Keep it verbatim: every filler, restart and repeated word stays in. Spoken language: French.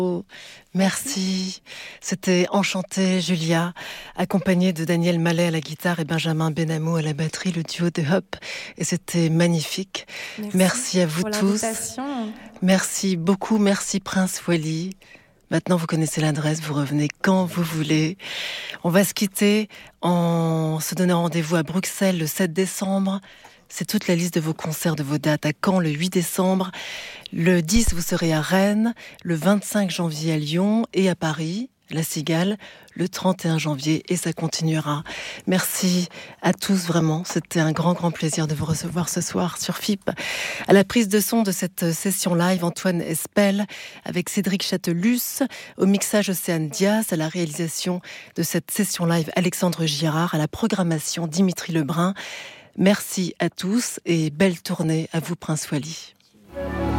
Merci. C'était Enchanté, Julia, accompagnée de Daniel Mallet à la guitare et Benjamin Benamou à la batterie, le duo de Hop. Et c'était magnifique. Merci, merci à vous tous. Merci beaucoup. Merci Prince Wally. Maintenant, vous connaissez l'adresse, vous revenez quand vous voulez. On va se quitter en se donnant rendez-vous à Bruxelles le sept décembre. C'est toute la liste de vos concerts, de vos dates. À Caen, le huit décembre. Le dix, vous serez à Rennes. Le vingt-cinq janvier à Lyon et à Paris, La Cigale, le trente et un janvier. Et ça continuera. Merci à tous, vraiment. C'était un grand, grand plaisir de vous recevoir ce soir sur F I P. À la prise de son de cette session live, Antoine Espel, avec Cédric Châtelus. Au mixage, Océane Dias. À la réalisation de cette session live, Alexandre Girard. À la programmation, Dimitri Lebrun. Merci à tous et belle tournée à vous, Prince Wally.